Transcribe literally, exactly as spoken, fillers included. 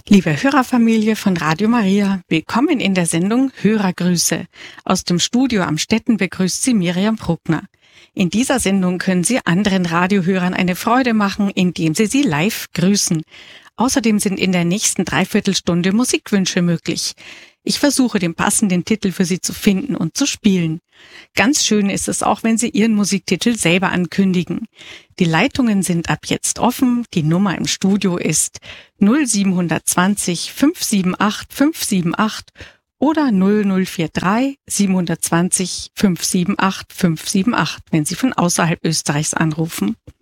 Liebe Hörerfamilie von Radio Maria, willkommen in der Sendung Hörergrüße. Aus dem Studio am Stetten begrüßt Sie Miriam Bruckner. In dieser Sendung können Sie anderen Radiohörern eine Freude machen, indem Sie sie live grüßen. Außerdem sind in der nächsten Dreiviertelstunde Musikwünsche möglich. Ich versuche, den passenden Titel für Sie zu finden und zu spielen. Ganz schön ist es auch, wenn Sie Ihren Musiktitel selber ankündigen. Die Leitungen sind ab jetzt offen. Die Nummer im Studio ist null sieben zwei null fünf sieben acht fünf sieben acht oder null null vier drei sieben zwei null fünf sieben acht fünf sieben acht, wenn Sie von außerhalb Österreichs anrufen.